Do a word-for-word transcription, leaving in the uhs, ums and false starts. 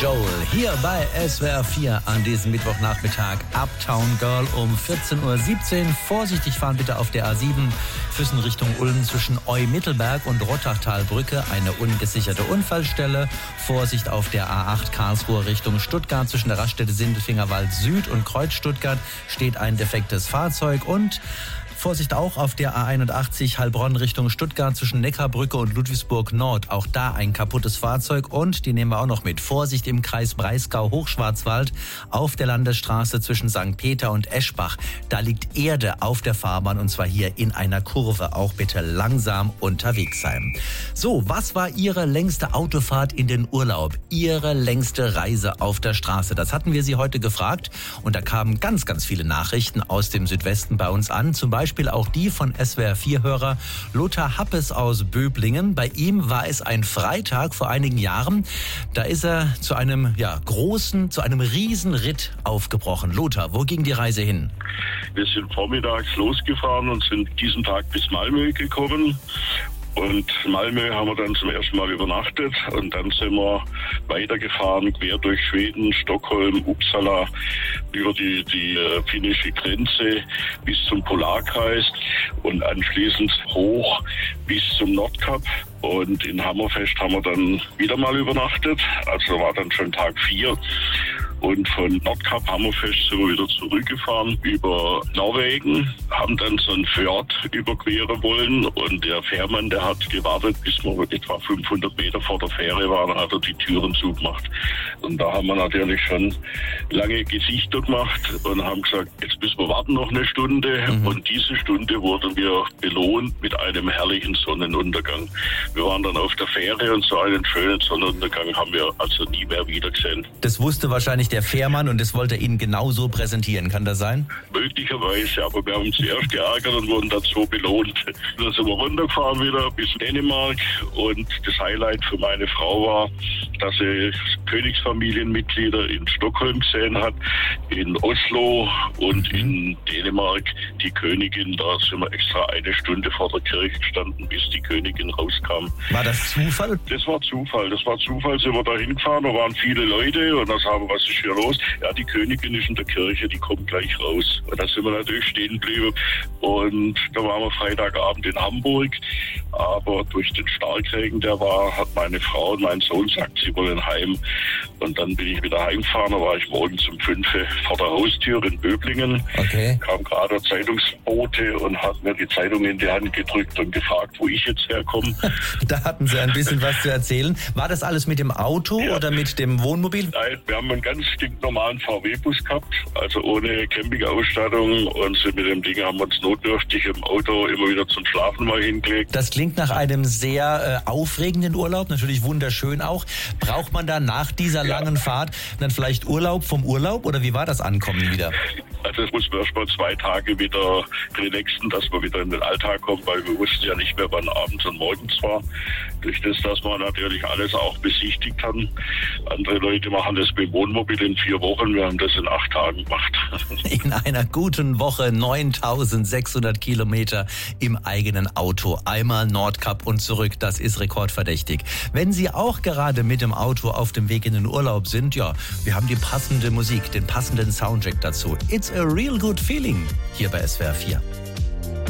Joel hier bei S W R vier an diesem Mittwochnachmittag. Uptown Girl um vierzehn Uhr siebzehn. Vorsichtig fahren bitte auf der A sieben. Füssen Richtung Ulm zwischen Eu-Mittelberg und Rottachtalbrücke eine ungesicherte Unfallstelle. Vorsicht auf der A acht Karlsruhe Richtung Stuttgart. Zwischen der Raststätte Sindelfingerwald Süd und Kreuz Stuttgart steht ein defektes Fahrzeug. Und Vorsicht auch auf der A einundachtzig Heilbronn Richtung Stuttgart zwischen Neckarbrücke und Ludwigsburg Nord. Auch da ein kaputtes Fahrzeug und die nehmen wir auch noch mit. Vorsicht im Kreis Breisgau-Hochschwarzwald auf der Landesstraße zwischen Sankt Peter und Eschbach. Da liegt Erde auf der Fahrbahn und zwar hier in einer Kurve. Auch bitte langsam unterwegs sein. So, was war Ihre längste Autofahrt in den Urlaub? Ihre längste Reise auf der Straße? Das hatten wir Sie heute gefragt und da kamen ganz, ganz viele Nachrichten aus dem Südwesten bei uns an. Zum Beispiel auch die von S W R vier-Hörer Lothar Happes aus Böblingen. Bei ihm war es ein Freitag vor einigen Jahren. Da ist er zu einem ja, großen, zu einem Riesenritt aufgebrochen. Lothar, wo ging die Reise hin? Wir sind vormittags losgefahren und sind diesen Tag bis Malmö gekommen. Und in Malmö haben wir dann zum ersten Mal übernachtet und dann sind wir weitergefahren, quer durch Schweden, Stockholm, Uppsala, über die, die äh, finnische Grenze bis zum Polarkreis und anschließend hoch bis zum Nordkap. Und in Hammerfest haben wir dann wieder mal übernachtet, also war dann schon Tag vier. Und von Nordkap Hammerfest sind wir wieder zurückgefahren über Norwegen, haben dann so ein Fjord überqueren wollen und der Fährmann, der hat gewartet, bis wir etwa fünfhundert Meter vor der Fähre waren, dann hat er die Türen zugemacht. Und da haben wir natürlich schon lange Gesichter gemacht und haben gesagt, jetzt müssen wir warten noch eine Stunde. Mhm. Und diese Stunde wurden wir belohnt mit einem herrlichen Sonnenuntergang. Wir waren dann auf der Fähre und so einen schönen Sonnenuntergang haben wir also nie mehr wieder gesehen. Das wusste wahrscheinlich der Fährmann und das wollte er Ihnen genauso präsentieren. Kann das sein? Möglicherweise, aber wir haben uns zuerst geärgert und wurden dann so belohnt. Dann sind wir runtergefahren wieder bis Dänemark und das Highlight für meine Frau war, dass sie Königsfamilienmitglieder in Stockholm gesehen hat, in Oslo und in Dänemark die Königin. Da sind wir extra eine Stunde vor der Kirche gestanden, bis die Königin rauskam. War das Zufall? Das war Zufall. Das war Zufall, sind wir da hingefahren. Da waren viele Leute und dann sagen wir, was ist hier los? Ja, die Königin ist in der Kirche, die kommt gleich raus. Und da sind wir natürlich stehen geblieben. Und da waren wir Freitagabend in Hamburg. Aber durch den Starkregen, der war, hat meine Frau und mein Sohn gesagt, sie wollen heim. Und dann bin ich wieder heimgefahren. Da war ich morgens um fünf vor der Haustür in Böblingen. Okay. Kam gerade der Zeitungsbote und hat mir die Zeitung in die Hand gedrückt und gefragt, wo ich jetzt herkomme. Da hatten Sie ein bisschen was zu erzählen. War das alles mit dem Auto ja. oder mit dem Wohnmobil? Nein, wir haben einen ganz stinknormalen V W-Bus gehabt, also ohne Campingausstattung. Und mit dem Ding haben wir uns notdürftig im Auto immer wieder zum Schlafen mal hingelegt. Das klingt nach einem sehr äh, aufregenden Urlaub, natürlich wunderschön auch. Braucht man da nach dieser ja. langen Fahrt dann vielleicht Urlaub vom Urlaub oder wie war das Ankommen wieder? Also es muss man erst mal zwei Tage wieder relaxen, dass man wieder in den Alltag kommt, weil wir wussten ja nicht mehr, wann abends und morgens war. Durch das, dass wir natürlich alles auch besichtigt haben. Andere Leute machen das mit dem Wohnmobil in vier Wochen, wir haben das in acht Tagen gemacht. In einer guten Woche neuntausendsechshundert Kilometer im eigenen Auto. Einmal Nordkap und zurück, das ist rekordverdächtig. Wenn Sie auch gerade mit dem Auto auf dem Weg in den Urlaub sind, ja, wir haben die passende Musik, den passenden Soundtrack dazu. It's a real good feeling hier bei S W R vier.